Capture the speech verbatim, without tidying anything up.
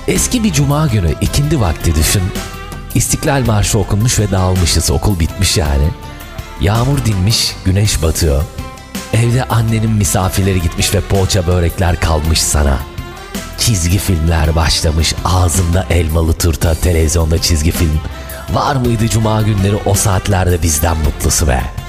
Eski bir cuma günü ikindi vakti düşün. İstiklal Marşı okunmuş ve dağılmışız, okul bitmiş yani. Yağmur dinmiş, güneş batıyor. Evde annenin misafirleri gitmiş ve poğaça börekler kalmış sana. Çizgi filmler başlamış, ağzında elmalı turta, televizyonda çizgi film. Var mıydı cuma günleri o saatlerde bizden mutlusu be?